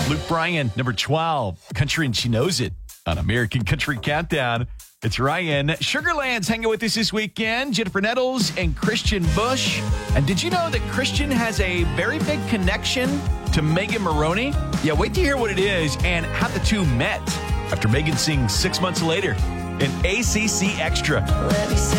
Luke Bryan, number 12, Country and She Knows It on American Country Countdown. It's Ryan. Sugarland's hanging with us this weekend. Jennifer Nettles and Christian Bush. And did you know that Christian has a very big connection to Megan Maroney? Yeah, wait to hear what it is and how the two met after Megan sings 6 months later in ACC Extra.